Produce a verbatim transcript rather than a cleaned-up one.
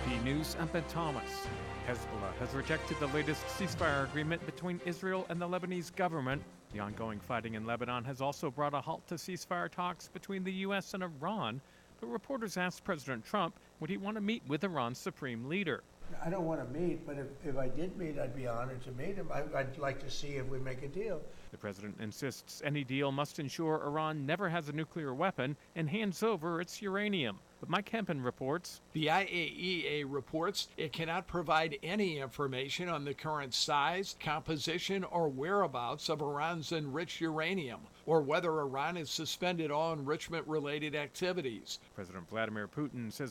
P News, I'm Ben Thomas. Hezbollah has rejected the latest ceasefire agreement between Israel and the Lebanese government. The ongoing fighting in Lebanon has also brought a halt to ceasefire talks between the U S and Iran. But reporters asked President Trump, would he want to meet with Iran's supreme leader? I don't want to meet, but if, if I did meet, I'd be honored to meet him. I, I'd like to see if we make a deal. The president insists any deal must ensure Iran never has a nuclear weapon and hands over its uranium. But Mike Hempen reports. The I A E A reports it cannot provide any information on the current size, composition, or whereabouts of Iran's enriched uranium, or whether Iran has suspended all enrichment-related activities. President Vladimir Putin says